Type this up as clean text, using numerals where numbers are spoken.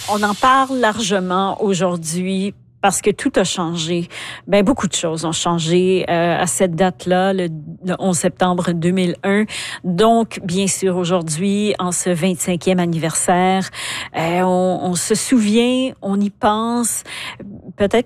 On en parle largement aujourd'hui parce que tout a changé. Ben beaucoup de choses ont changé à cette date-là, le 11 septembre 2001. Donc, bien sûr, aujourd'hui, en ce 25e anniversaire, on se souvient, on y pense. Peut-être